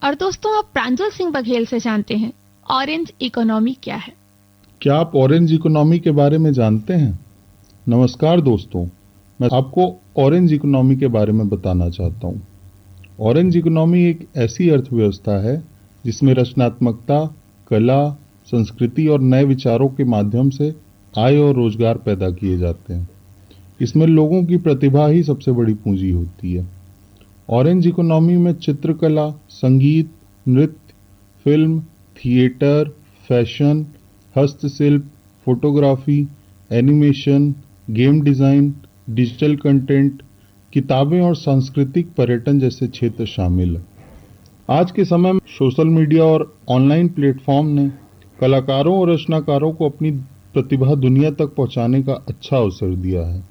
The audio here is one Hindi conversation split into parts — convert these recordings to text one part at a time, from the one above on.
और दोस्तों अब प्रांजल सिंह बघेल से जानते हैं ऑरेंज इकोनॉमी क्या है। क्या आप ऑरेंज इकोनॉमी के बारे में जानते हैं? नमस्कार दोस्तों, मैं आपको ऑरेंज इकोनॉमी के बारे में बताना चाहता हूँ। ऑरेंज इकोनॉमी एक ऐसी अर्थव्यवस्था है जिसमें रचनात्मकता, कला, संस्कृति और नए विचारों के माध्यम से आय और रोजगार पैदा किए जाते हैं। इसमें लोगों की प्रतिभा ही सबसे बड़ी पूंजी होती है। ऑरेंज इकोनॉमी में चित्रकला, संगीत, नृत्य, फिल्म, थिएटर, फैशन, हस्तशिल्प, photography, animation, game design, digital content, किताबें और सांस्कृतिक पर्यटन जैसे क्षेत्र शामिल हैं। आज के समय में सोशल मीडिया और ऑनलाइन प्लेटफॉर्म ने कलाकारों और रचनाकारों को अपनी प्रतिभा दुनिया तक पहुंचाने का अच्छा अवसर दिया है।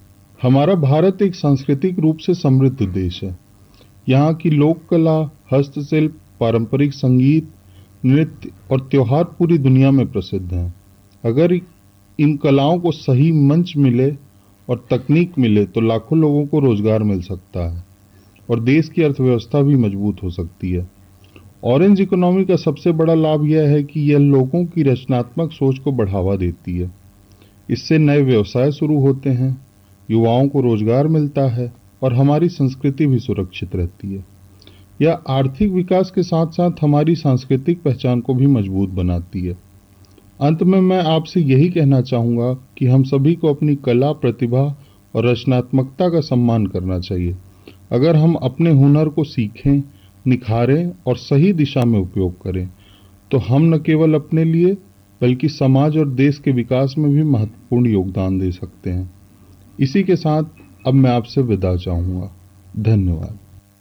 हमारा भारत एक सांस्कृतिक रूप से समृद्ध देश है। यहाँ की लोक कला, हस्तशिल्प, पारंपरिक संगीत, नृत्य और त्योहार पूरी दुनिया में प्रसिद्ध हैं। अगर इन कलाओं को सही मंच मिले और तकनीक मिले तो लाखों लोगों को रोजगार मिल सकता है और देश की अर्थव्यवस्था भी मजबूत हो सकती है। ऑरेंज इकोनॉमी का सबसे बड़ा लाभ यह है कि यह लोगों की रचनात्मक सोच को बढ़ावा देती है। इससे नए व्यवसाय शुरू होते हैं, युवाओं को रोजगार मिलता है और हमारी संस्कृति भी सुरक्षित रहती है। यह आर्थिक विकास के साथ साथ हमारी सांस्कृतिक पहचान को भी मजबूत बनाती है। अंत में मैं आपसे यही कहना चाहूँगा कि हम सभी को अपनी कला, प्रतिभा और रचनात्मकता का सम्मान करना चाहिए। अगर हम अपने हुनर को सीखें, निखारें और सही दिशा में उपयोग करें तो हम न केवल अपने लिए बल्कि समाज और देश के विकास में भी महत्वपूर्ण योगदान दे सकते हैं। इसी के साथ अब मैं आपसे विदा चाहूँगा। धन्यवाद।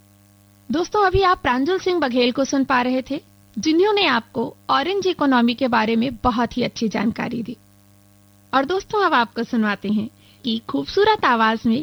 दोस्तों अभी आप प्रांजल सिंह बघेल को सुन पा रहे थे, जिन्होंने आपको ऑरेंज इकोनॉमी के बारे में बहुत ही अच्छी जानकारी दी। और दोस्तों अब आपको सुनवाते हैं कि खूबसूरत आवाज में